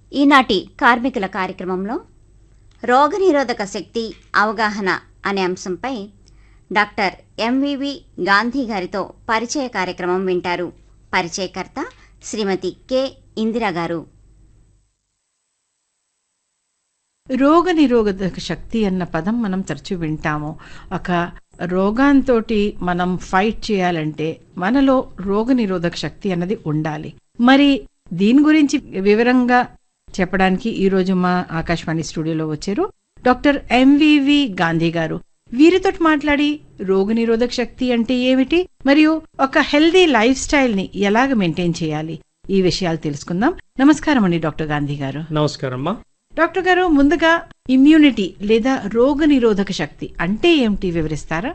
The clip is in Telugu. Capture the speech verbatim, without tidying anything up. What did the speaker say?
ఈనాటి కార్మికుల కార్యక్రమంలో రోగనిరోధక శక్తి అవగాహన అనే అంశంపై డాక్టర్ ఎంవివి గాంధీ గారితో పరిచయ కార్యక్రమం వింటారు. పరిచయకర్త శ్రీమతి కె ఇందిరా గారు. రోగ నిరోధక శక్తి అన్న పదం మనం తరచూ వింటాము. ఒక రోగంతో మనం ఫైట్ చేయాలంటే మనలో రోగ నిరోధక శక్తి అన్నది ఉండాలి. మరి దీని గురించి వివరంగా చెప్పడానికి ఈరోజు మా ఆకాశవాణి స్టూడియోలో వచ్చారు డాక్టర్ ఎంవివి గాంధీ గారు. వీరితో మాట్లాడి రోగ నిరోధక శక్తి అంటే ఏమిటి, మరియు ఒక హెల్దీ లైఫ్ స్టైల్ ని ఎలాగ మెయింటైన్ చేయాలి, ఈ విషయాలు తెలుసుకుందాం. నమస్కారం అండి డాక్టర్ గాంధీ గారు. నమస్కారం అమ్మా. డాక్టర్ గారు, ముందుగా ఇమ్యూనిటీ లేదా రోగ నిరోధక శక్తి అంటే ఏమిటి వివరిస్తారా?